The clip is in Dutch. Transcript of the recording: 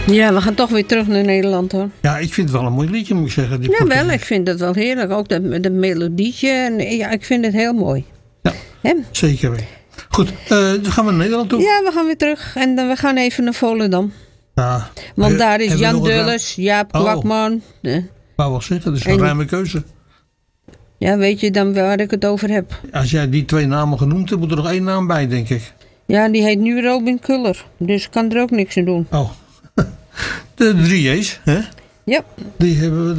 Ja, we gaan toch weer terug naar Nederland hoor. Ja, ik vind het wel een mooi liedje, moet ik zeggen. Die Jawel, Portugees. ik vind het wel heerlijk. Ook de melodietje. En, ja, ik vind het heel mooi. Ja, Hè? zeker weer. Goed, dan gaan we naar Nederland toe. Ja, we gaan weer terug. En we gaan even naar Volendam. Ja. Want daar is Hebben we Jan nog een Dulles, Jaap Oh. Kwakman. Ik wou wel zeggen, dat is een En- ruime keuze. Ja, weet je dan waar ik het over heb? Als jij die 2 namen genoemd hebt, moet er nog 1 naam bij, denk ik. Ja, die heet nu Robin Kuller. Dus ik kan er ook niks aan doen. Oh. De 3 J's, hè? Ja. Die hebben we